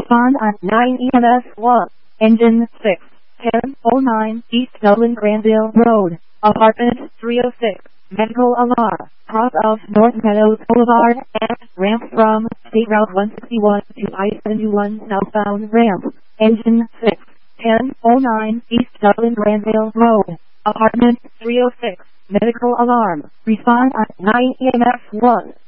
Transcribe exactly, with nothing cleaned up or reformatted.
Respond at nine E M S one. Engine six. ten oh nine East Dublin Granville Road. Apartment three oh six. Medical alarm. Cross of North Meadows Boulevard and ramp from State Route one sixty-one to I seventy-one southbound ramp. Engine six. ten oh nine East Dublin Granville Road. Apartment three oh six. Medical alarm. Respond at nine E M S one.